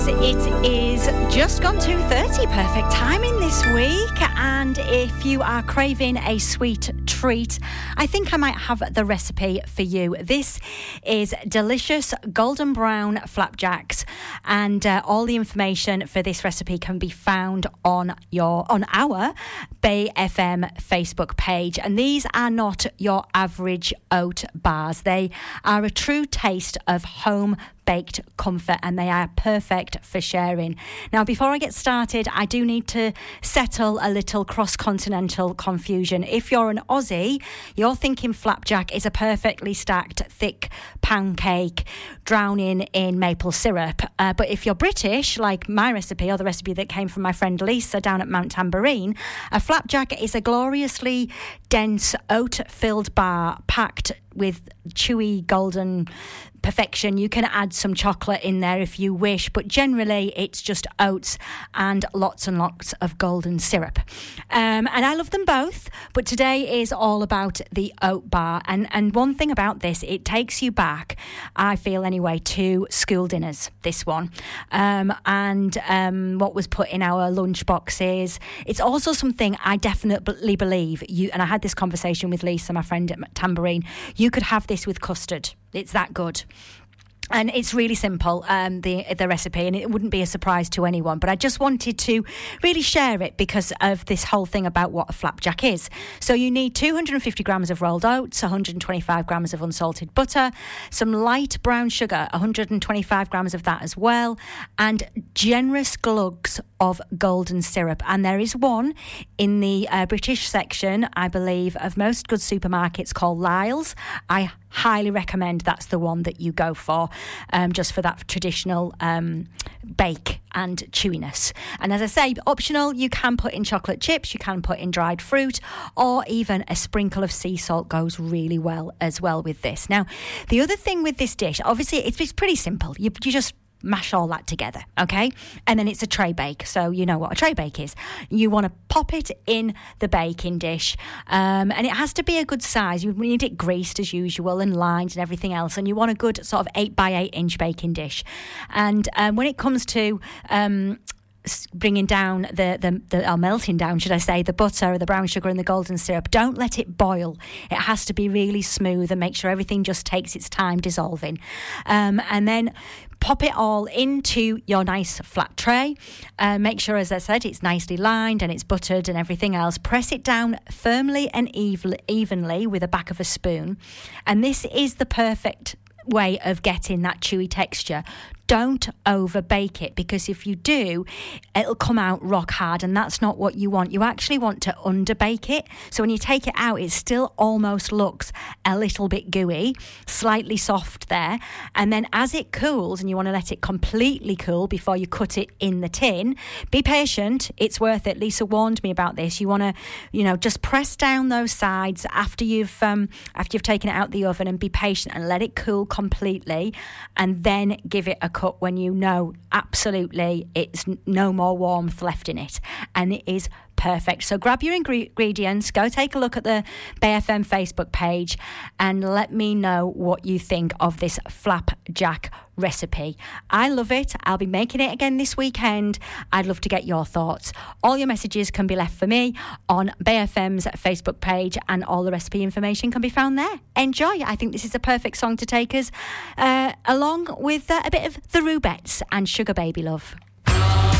It is just gone 2:30, perfect timing this week, and if you are craving a sweet treat, I think I might have the recipe for you. This is delicious golden brown flapjacks, and all the information for this recipe can be found on our Bay FM Facebook page. And these are not your average oat bars. They are a true taste of home baked comfort, and they are perfect for sharing. Now, before I get started, I do need to settle a little cross-continental confusion. If you're an Aussie, you're thinking flapjack is a perfectly stacked, thick pancake drowning in maple syrup. But if you're British, like my recipe, or the recipe that came from my friend Lisa down at Mount Tambourine, a flapjack is a gloriously dense oat-filled bar packed with chewy golden perfection. You can add some chocolate in there if you wish, but generally it's just oats and lots of golden syrup. And I love them both, but today is all about the oat bar. And one thing about this, it takes you back, I feel anyway, to school dinners, this one. And what was put in our lunch boxes. It's also something I definitely believe and I had this conversation with Lisa, my friend at Tambourine, you could have this with custard. It's that good. And it's really simple, the recipe, and it wouldn't be a surprise to anyone. But I just wanted to really share it because of this whole thing about what a flapjack is. So you need 250 grams of rolled oats, 125 grams of unsalted butter, some light brown sugar, 125 grams of that as well, and generous glugs of golden syrup. And there is one in the British section, I believe, of most good supermarkets called Lyle's. I highly recommend that's the one that you go for, just for that traditional bake and chewiness. And as I say, optional, you can put in chocolate chips, you can put in dried fruit, or even a sprinkle of sea salt goes really well as well with this. Now, the other thing with this dish, obviously it's pretty simple. You just mash all that together, okay? And then it's a tray bake, so you know what a tray bake is. You want to pop it in the baking dish, and it has to be a good size. You need it greased as usual and lined and everything else, and you want a good sort of 8 by 8 inch baking dish. And when it comes to bringing down or melting down, should I say, the butter, the brown sugar and the golden syrup, don't let it boil. It has to be really smooth and make sure everything just takes its time dissolving. And then pop it all into your nice flat tray. Make sure, as I said, it's nicely lined and it's buttered and everything else. Press it down firmly and evenly with the back of a spoon. And this is the perfect way of getting that chewy texture. Don't over bake it, because if you do, it'll come out rock hard, and that's not what you want. You actually want to under bake it, so when you take it out, it still almost looks a little bit gooey, slightly soft there. And then as it cools, and you want to let it completely cool before you cut it in the tin, be patient, it's worth it. Lisa warned me about this. You want to, just press down those sides after you've taken it out the oven, and be patient and let it cool completely, and then give it a cut when you know absolutely it's no more warmth left in it, and it is perfect. So grab your ingredients, go take a look at the Bay FM Facebook page, and let me know what you think of this flapjack recipe. I love it. I'll be making it again this weekend. I'd love to get your thoughts. All your messages can be left for me on Bay FM's Facebook page, and all the recipe information can be found there. Enjoy. I think this is a perfect song to take us along with a bit of the Rubettes and Sugar Baby Love.